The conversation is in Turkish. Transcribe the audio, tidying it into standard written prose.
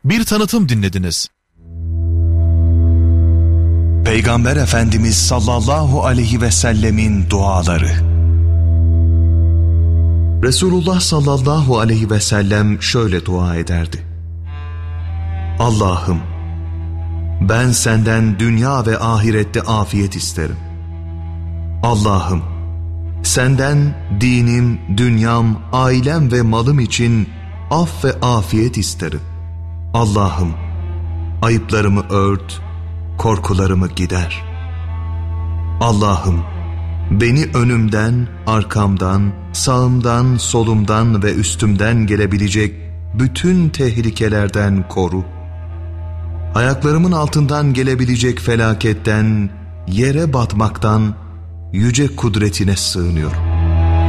Bir tanıtım dinlediniz. Peygamber Efendimiz sallallahu aleyhi ve sellemin duaları. Resulullah sallallahu aleyhi ve sellem şöyle dua ederdi: Allah'ım, ben senden dünya ve ahirette afiyet isterim. Allah'ım, senden dinim, dünyam, ailem ve malım için af ve afiyet isterim. Allah'ım, ayıplarımı ört, korkularımı gider. Allah'ım, beni önümden, arkamdan, sağımdan, solumdan ve üstümden gelebilecek bütün tehlikelerden koru. Ayaklarımın altından gelebilecek felaketten, yere batmaktan yüce kudretine sığınıyorum.